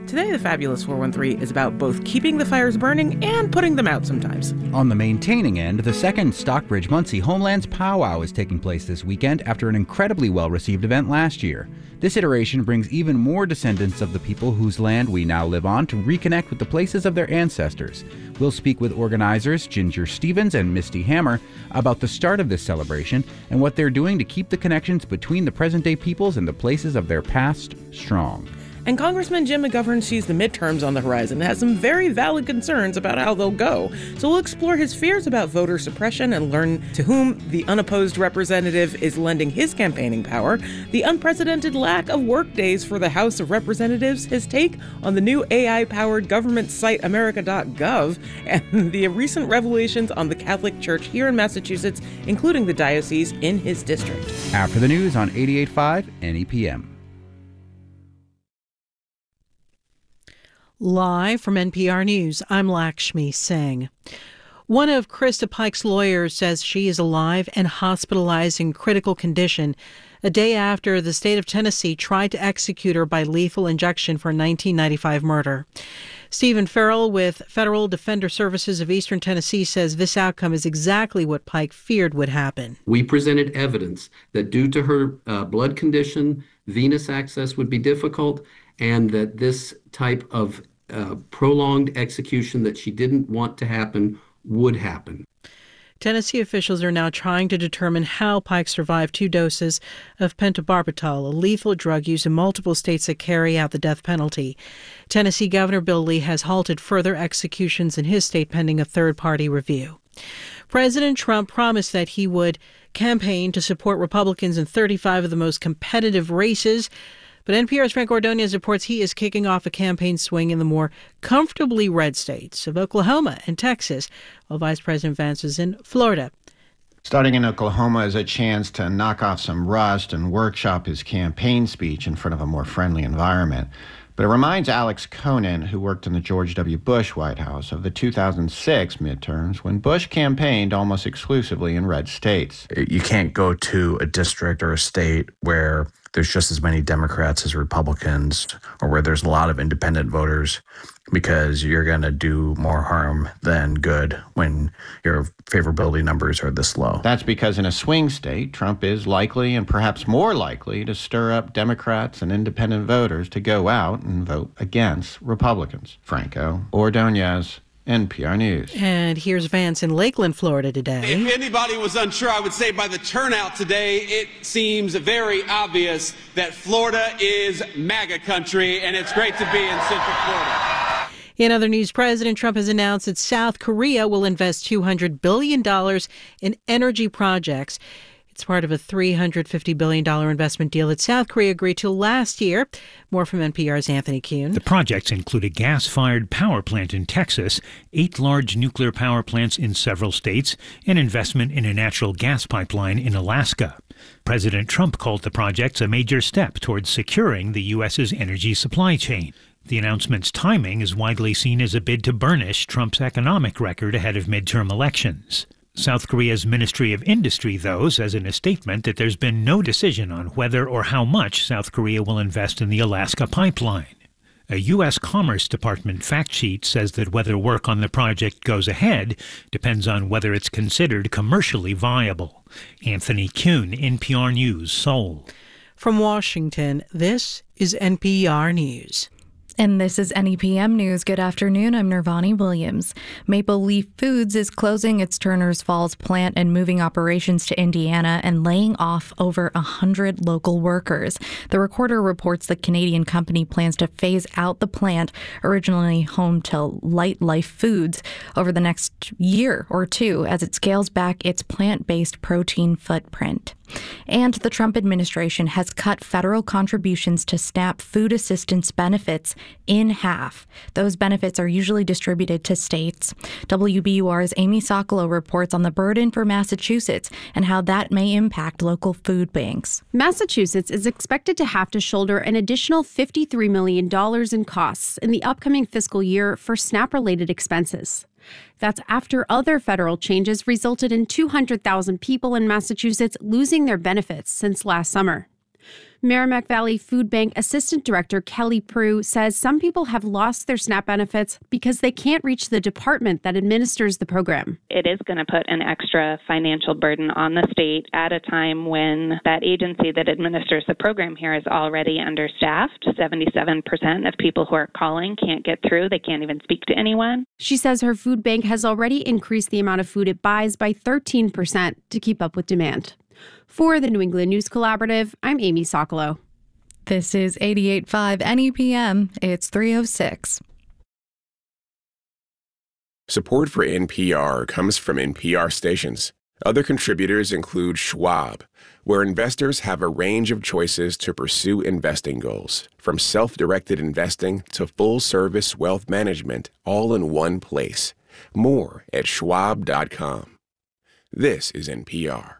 Today, the Fabulous 413 is about both keeping the fires burning and putting them out sometimes. On the maintaining end, the second Stockbridge-Muncie Homelands Powwow is taking place this weekend after an incredibly well-received event last year. This iteration brings even more descendants of the people whose land we now live on to reconnect with the places of their ancestors. We'll speak with organizers Ginger Stevens and Misty Hammer about the start of this celebration and what they're doing to keep the connections between the present-day peoples and the places of their past strong. And Congressman Jim McGovern sees the midterms on the horizon and has some very valid concerns about how they'll go. So we'll explore his fears about voter suppression and learn to whom the unopposed representative is lending his campaigning power, the unprecedented lack of work days for the House of Representatives, his take on the new AI-powered government site America.gov, and the recent revelations on the Catholic Church here in Massachusetts, including the diocese in his district. After the news on 88.5 NEPM. Live from NPR News, I'm Lakshmi Singh. One of Krista Pike's lawyers says she is alive and hospitalized in critical condition a day after the state of Tennessee tried to execute her by lethal injection for a 1995 murder. Stephen Farrell with Federal Defender Services of Eastern Tennessee says this outcome is exactly what Pike feared would happen. We presented evidence that due to her blood condition, venous access would be difficult, and that this type of prolonged execution that she didn't want to happen would happen. Tennessee officials are now trying to determine how Pike survived 2 doses of pentobarbital, a lethal drug used in multiple states that carry out the death penalty. Tennessee Governor Bill Lee has halted further executions in his state pending a third-party review. President Trump promised that he would campaign to support Republicans in 35 of the most competitive races. But NPR's Frank Ordonez reports he is kicking off a campaign swing in the more comfortably red states of Oklahoma and Texas, while Vice President Vance is in Florida. Starting in Oklahoma is a chance to knock off some rust and workshop his campaign speech in front of a more friendly environment. But it reminds Alex Conan, who worked in the George W. Bush White House, of the 2006 midterms when Bush campaigned almost exclusively in red states. You can't go to a district or a state where there's just as many Democrats as Republicans, or where there's a lot of independent voters, because you're going to do more harm than good when your favorability numbers are this low. That's because in a swing state, Trump is likely and perhaps more likely to stir up Democrats and independent voters to go out and vote against Republicans. Franco Ordonez, NPR News. And here's Vance in Lakeland, Florida today. If anybody was unsure, I would say by the turnout today, it seems very obvious that Florida is MAGA country, and it's great to be in Central Florida. In other news, President Trump has announced that South Korea will invest $200 billion in energy projects. It's part of a $350 billion investment deal that South Korea agreed to last year. More from NPR's Anthony Kuhn. The projects include a gas-fired power plant in Texas, 8 large nuclear power plants in several states, and investment in a natural gas pipeline in Alaska. President Trump called the projects a major step towards securing the U.S.'s energy supply chain. The announcement's timing is widely seen as a bid to burnish Trump's economic record ahead of midterm elections. South Korea's Ministry of Industry, though, says in a statement that there's been no decision on whether or how much South Korea will invest in the Alaska pipeline. A U.S. Commerce Department fact sheet says that whether work on the project goes ahead depends on whether it's considered commercially viable. Anthony Kuhn, NPR News, Seoul. From Washington, this is NPR News. And this is NEPM News. Good afternoon. I'm Nirvani Williams. Maple Leaf Foods is closing its Turners Falls plant and moving operations to Indiana and laying off over 100 local workers. The Recorder reports the Canadian company plans to phase out the plant, originally home to Light Life Foods, over the next year or two as it scales back its plant-based protein footprint. And the Trump administration has cut federal contributions to SNAP food assistance benefits in half. Those benefits are usually distributed to states. WBUR's Amy Sokolow reports on the burden for Massachusetts and how that may impact local food banks. Massachusetts is expected to have to shoulder an additional $53 million in costs in the upcoming fiscal year for SNAP-related expenses. That's after other federal changes resulted in 200,000 people in Massachusetts losing their benefits since last summer. Merrimack Valley Food Bank Assistant Director Kelly Prue says some people have lost their SNAP benefits because they can't reach the department that administers the program. It is going to put an extra financial burden on the state at a time when that agency that administers the program here is already understaffed. 77% of people who are calling can't get through. They can't even speak to anyone. She says her food bank has already increased the amount of food it buys by 13% to keep up with demand. For the New England News Collaborative, I'm Amy Sokolow. This is 88.5 NEPM. It's 3:06. Support for NPR comes from NPR stations. Other contributors include Schwab, where investors have a range of choices to pursue investing goals, from self-directed investing to full-service wealth management, all in one place. More at schwab.com. This is NPR.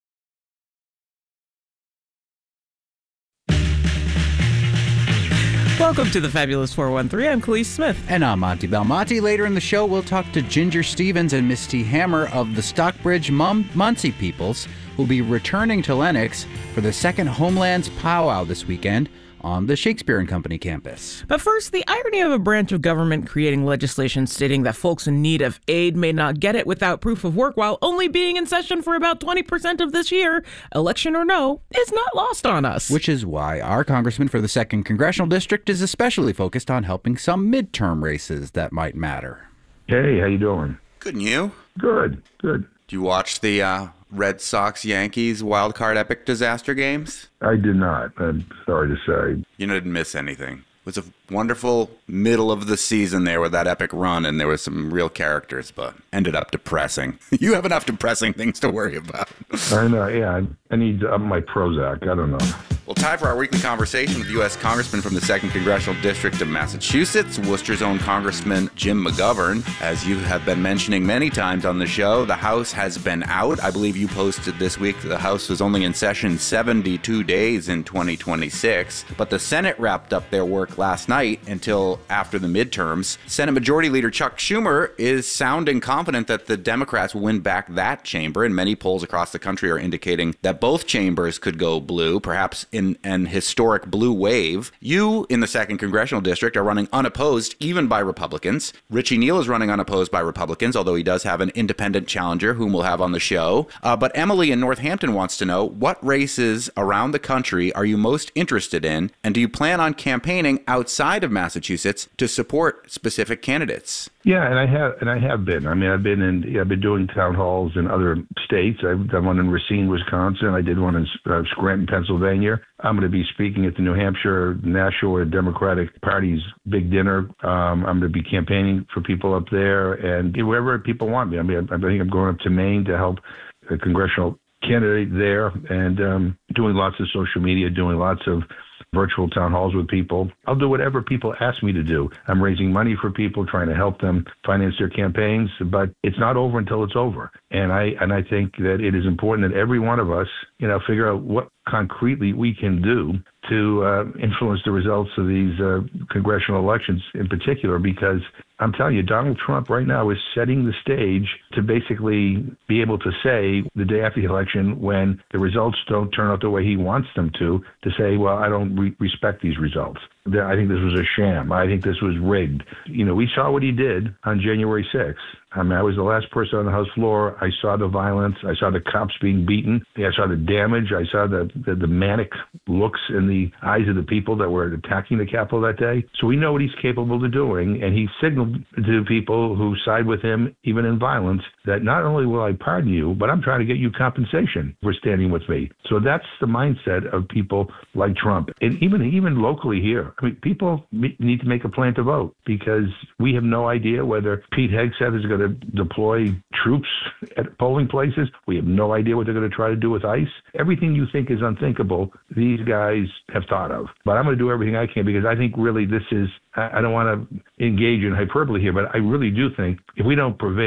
Welcome to the Fabulous 413. I'm Khalees Smith. And I'm Monty Belmonte. Later in the show, we'll talk to Ginger Stevens and Misty Hammer of the Stockbridge Munsee peoples, who'll be returning to Lenox for the second Homelands Powwow this weekend on the Shakespeare & Company campus. But first, the irony of a branch of government creating legislation stating that folks in need of aid may not get it without proof of work while only being in session for about 20% of this year, election or no, is not lost on us. Which is why our congressman for the 2nd Congressional District is especially focused on helping some midterm races that might matter. Hey, how you doing? Good, and you? Good. Do you watch the Red Sox-Yankees wild card epic disaster games? I did not. I'm sorry to say. You didn't miss anything. It was a wonderful middle of the season there with that epic run, and there was some real characters, but ended up depressing. You have enough depressing things to worry about. I know, yeah. I need to up my Prozac. I don't know. Well, time for our weekly conversation with U.S. Congressman from the 2nd Congressional District of Massachusetts, Worcester's own Congressman Jim McGovern. As you have been mentioning many times on the show, the House has been out. I believe you posted this week the House was only in session 72 days in 2026, but the Senate wrapped up their work last night until after the midterms. Senate Majority Leader Chuck Schumer is sounding confident that the Democrats will win back that chamber, and many polls across the country are indicating that both chambers could go blue, perhaps in an historic blue wave. You, in the 2nd Congressional District, are running unopposed, even by Republicans. Richie Neal is running unopposed by Republicans, although he does have an independent challenger, whom we'll have on the show. But Emily in Northampton wants to know, what races around the country are you most interested in, and do you plan on campaigning outside of Massachusetts to support specific candidates? Yeah, and I have been. I mean, I've been doing town halls in other states. I've done one in Racine, Wisconsin. I did one in Scranton, Pennsylvania. I'm going to be speaking at the New Hampshire National Democratic Party's big dinner. I'm going to be campaigning for people up there and wherever people want me. I mean, I think I'm going up to Maine to help a congressional candidate there, and doing lots of social media, doing lots of virtual town halls with people. I'll do whatever people ask me to do. I'm raising money for people, trying to help them finance their campaigns, but it's not over until it's over. And I think that it is important that every one of us, figure out what concretely we can do to influence the results of these congressional elections in particular, because I'm telling you, Donald Trump right now is setting the stage to basically be able to say the day after the election, when the results don't turn out the way he wants them to say, well, I don't respect these results. I think this was a sham. I think this was rigged. We saw what he did on January 6th. I mean, I was the last person on the House floor. I saw the violence. I saw the cops being beaten. I saw the damage. I saw the manic looks in the eyes of the people that were attacking the Capitol that day. So we know what he's capable of doing, and he signaled to people who side with him, even in violence, that not only will I pardon you, but I'm trying to get you compensation for standing with me. So that's the mindset of people like Trump. And even locally here, I mean, people need to make a plan to vote, because we have no idea whether Pete Hegseth is going to deploy troops at polling places. We have no idea what they're going to try to do with ICE. Everything you think is unthinkable, these guys have thought of. But I'm going to do everything I can, because I think really this is, I don't want to engage in hyperbole here, but I really do think if we don't prevail,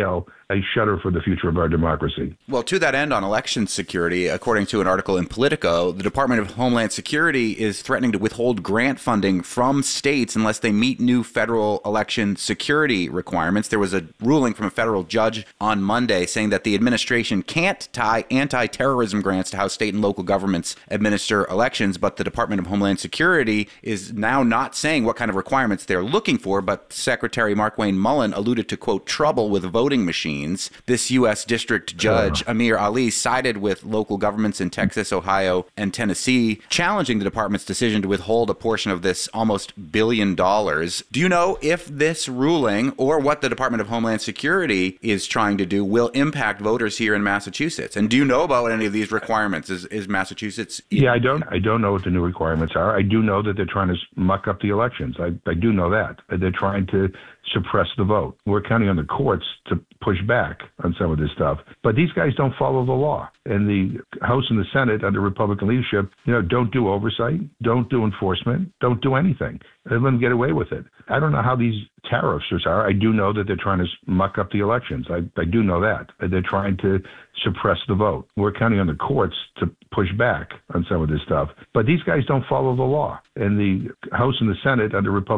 I shudder for the future of our democracy. Well, to that end, on election security, according to an article in Politico, the Department of Homeland Security is threatening to withhold grant funding from states unless they meet new federal election security requirements. There was a ruling from a federal judge on Monday saying that the administration can't tie anti-terrorism grants to how state and local governments administer elections, but the Department of Homeland Security is now not saying what kind of requirements they're looking for, but Secretary Markwayne Mullin alluded to, quote, trouble with voting machines. This U.S. District Judge Amir Ali sided with local governments in Texas, Ohio, and Tennessee, challenging the department's decision to withhold a portion of this almost $1 billion. Do you know if this ruling or what the Department of Homeland Security is trying to do will impact voters here in Massachusetts? And do you know about any of these requirements? Is Massachusetts? Yeah, I don't know what the new requirements are. I do know that they're trying to muck up the elections. I do know that. They're trying to suppress the vote. We're counting on the courts to push back on some of this stuff. But these guys don't follow the law. And the House and the Senate under Republican leadership, don't do oversight, don't do enforcement, don't do anything. They let them get away with it. I don't know how these tariffs are. I do know that they're trying to muck up the elections. I do know that. They're trying to suppress the vote. We're counting on the courts to push back on some of this stuff. But these guys don't follow the law. And the House and the Senate under Republican